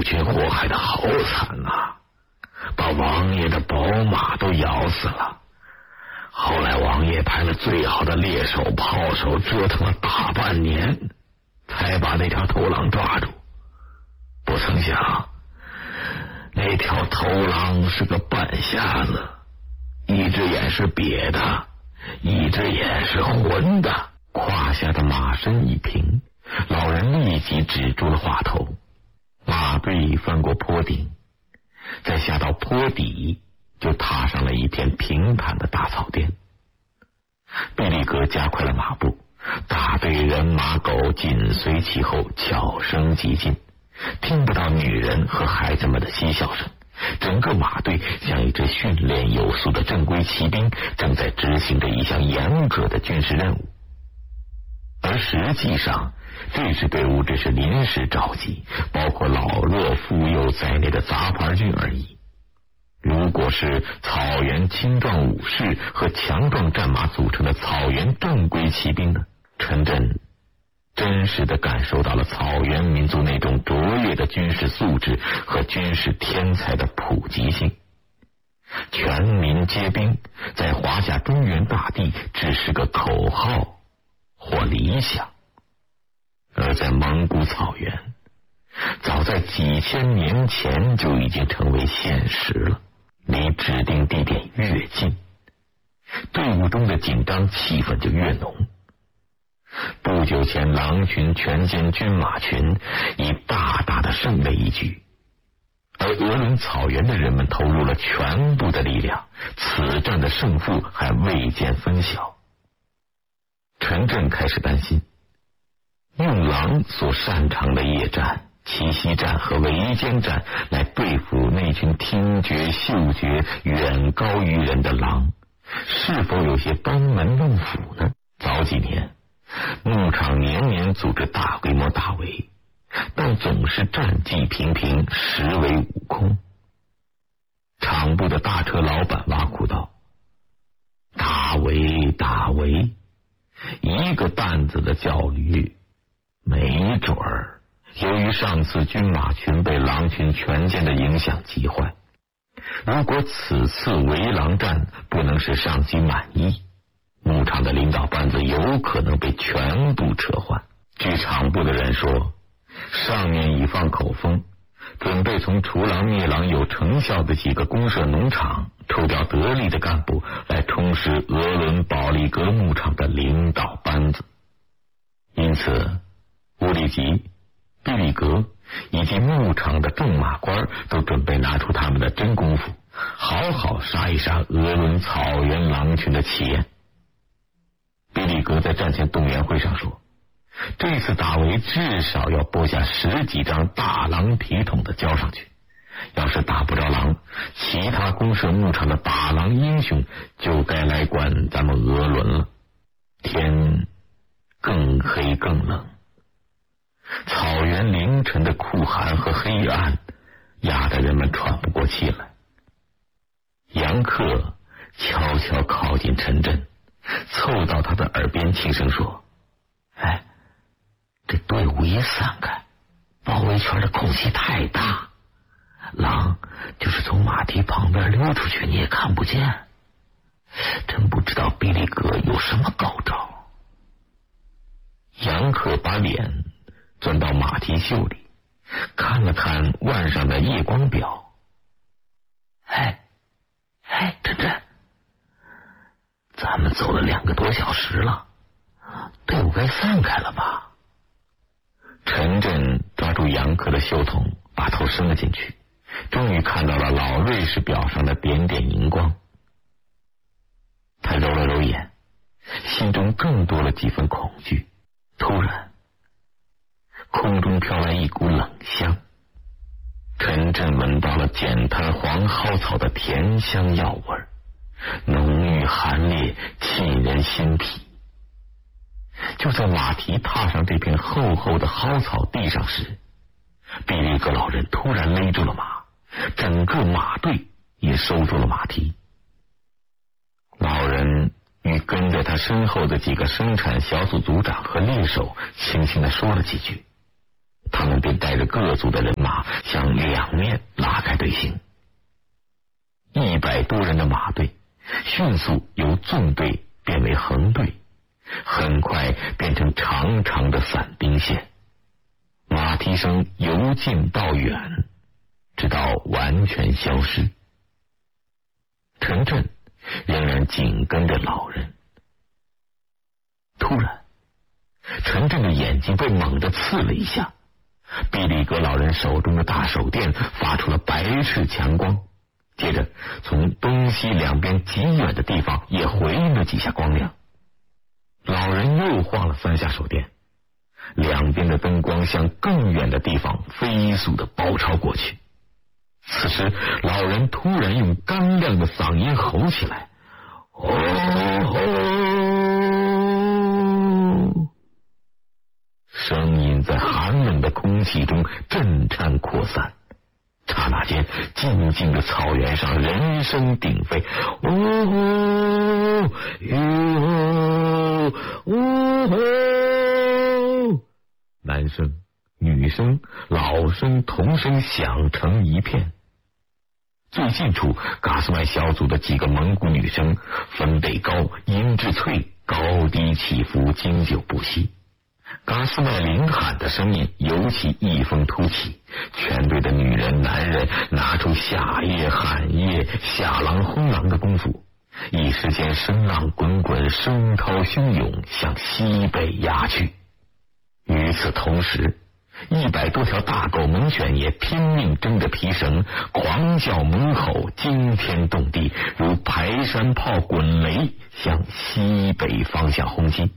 群祸害的好惨呐，把王爷的宝马都咬死了。后来王爷派了最好的猎手炮手，折腾了大半年，才把那条头狼抓住。不曾想那条头狼是个半瞎子，一只眼是瘪的，一只眼是浑的。胯下的马身一平，老人立即止住了话头。马队翻过坡顶，再下到坡底，就踏上了一片平坦的大草甸。毕利格加快了马步，大队人马狗紧随其后，悄声疾进，听不到女人和孩子们的嬉笑声。整个马队像一支训练有素的正规骑兵，正在执行着一项严格的军事任务。而实际上，这支队伍只是临时召集，包括老弱妇幼在内的杂牌军而已。如果是草原青壮武士和强壮战马组成的草原正规骑兵呢，陈震真实的感受到了草原民族那种卓越的军事素质和军事天才的普及性。全民皆兵在华夏中原大地只是个口号或理想，而在蒙古草原，早在几千年前就已经成为现实了。离指定地点越近，队伍中的紧张气氛就越浓。不久前，狼群全歼军马群，以大大的胜了一局，而鄂伦草原的人们投入了全部的力量，此战的胜负还未见分晓。陈震开始担心，用狼所擅长的夜战、奇袭战和围歼战来对付那群听觉嗅觉远高于人的狼，是否有些班门弄斧呢？早几年牧场年年组织大规模大围，但总是战绩平平，实为无空。场部的大车老板挖苦道：大围大围，一个担子的叫驴，没准儿。由于上次军马群被狼群全歼的影响极坏，如果此次围狼战不能使上级满意，牧场的领导班子有可能被全部撤换。据场部的人说，上面已放口风，准备从除狼灭狼有成效的几个公社农场抽调得力的干部来充实鄂伦保利格牧场的领导班子。因此乌里吉、毕利格以及牧场的众马官都准备拿出他们的真功夫，好好杀一杀鄂伦草原狼群的气焰。毕利格在战前动员会上说，这次大围至少要剥下10几张大狼皮筒的交上去，要是打不着狼，其他公社牧场的打狼英雄就该来管咱们鄂伦了。天更黑更冷，草原凌晨的酷寒和黑暗压得人们喘不过气来。杨克悄悄靠近陈震，凑到他的耳边轻声说：哎，这队伍一散开，包围圈的空隙太大，狼就是从马蹄旁边溜出去你也看不见，真不知道毕利格有什么高招。杨克把脸钻到马蹄袖里，看了看腕上的夜光表。陈震，咱们走了2个多小时了，队伍该散开了吧？陈震抓住杨克的袖筒，把头伸了进去，终于看到了老瑞士表上的点点荧光。他揉了揉眼，心中更多了几分恐惧。突然空中飘来一股冷香，陈震闻到了碱滩黄蒿草的甜香药味，浓郁寒冽，沁人心脾。就在马蹄踏上这片厚厚的蒿草地上时，毕利格老人突然勒住了马，整个马队也收住了马蹄。老人与跟在他身后的几个生产小组组长和猎手轻轻地说了几句， 他们便带着各族的人马向两面拉开队形。100多人的马队迅速由纵队变为横队，很快变成长长的散兵线，马蹄声由近到远，直到完全消失。陈震仍然紧跟着老人。突然，陈震的眼睛被猛地刺了一下，毕力格老人手中的大手电发出了白炽强光，接着从东西两边极远的地方也回应了几下光亮。老人又晃了3下手电，两边的灯光向更远的地方飞速的包抄过去。此时老人突然用干亮的嗓音吼起来：哦吼！声音在寒冷的空气中震颤扩散，刹那间静静的草原上人声鼎沸，哦哟哦，男声女声老声同声响成一片。最近处，噶斯麦小组的几个蒙古女声分贝高，音质脆，高低起伏，经久不息。噶斯麦领喊的声音尤其异风突起，全队的女人男人拿出夏夜寒夜下狼轰狼的功夫，一时间声浪滚滚，声涛汹涌，向西北压去。与此同时，100多条大狗猛犬也拼命挣着皮绳，狂叫猛吼，惊天动地，如排山炮滚雷，向西北方向轰击。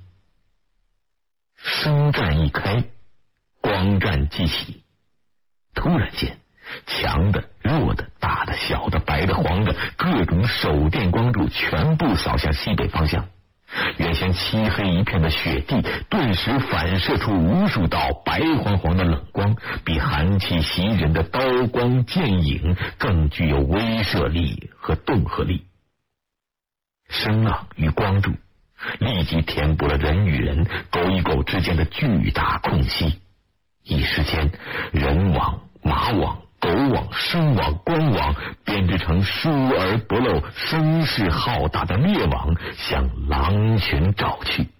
声战一开，光战即起。突然间，强的、弱的、大的、小的、白的、黄的，各种手电光柱全部扫向西北方向。原先漆黑一片的雪地顿时反射出无数道白晃晃的冷光，比寒气袭人的刀光剑影更具有威慑力和恫吓力。声浪与光柱立即填补了人与人、狗与狗之间的巨大空隙，一时间人网、马网、狗网、声网、光网编织成疏而不漏、声势浩大的猎网，向狼群找去。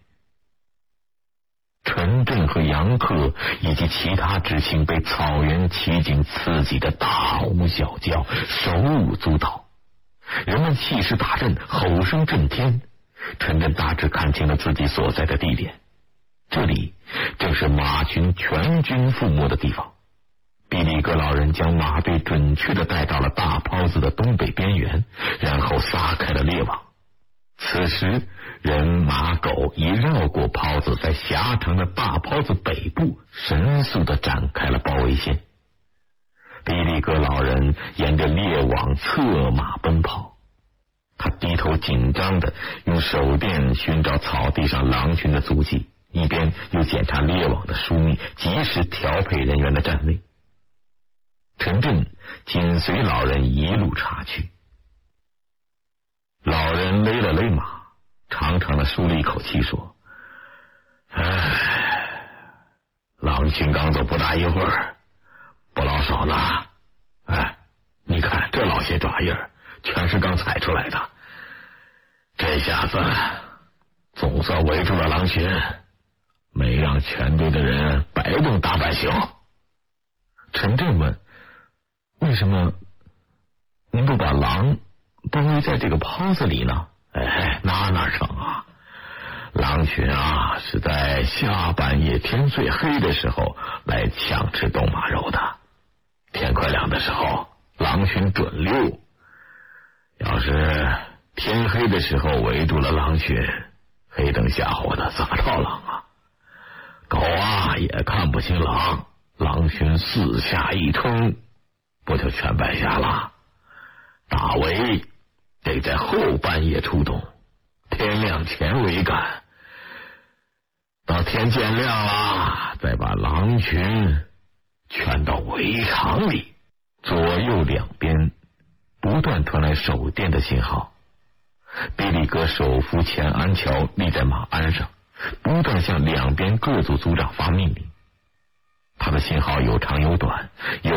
陈震和杨克以及其他知青被草原奇景刺激的大呼小叫，手舞足蹈，人们气势大振，吼声震天。陈震大致看清了自己所在的地点，这里正是马群全军覆没的地方。毕力格老人将马队准确地带到了大泡子的东北边缘，然后撒开了猎网。此时人马狗已绕过泡子，在狭长的大泡子北部神速地展开了包围线。毕力格老人沿着猎网策马奔跑，他低头紧张地用手电寻找草地上狼群的足迹，一边又检查猎网的疏密，及时调配人员的站位。陈震紧随老人一路查去。老人勒了勒马，长长的舒了一口气，说：唉，狼群刚走不大一会儿，不老少了。哎，你看这老些爪印儿，全是刚踩出来的。这下子总算围住了狼群，没让全队的人白蹦大半宿。陈震问：为什么您不把狼包围在这个泡子里呢？哎，那哪成啊！狼群啊，是在下半夜天最黑的时候来抢吃动马肉的。天快亮的时候，狼群准溜。要是天黑的时候围住了狼群，黑灯瞎火的咋着狼啊？狗啊也看不清狼，狼群四下一冲，不就全败下了？大围得在后半夜出动，天亮前围赶，到天渐亮了，再把狼群圈到围场里。左右两边不断传来手电的信号，比利格手扶前安桥立在马鞍上，不断向两边各组组长发命令。 他的信号有长有短，有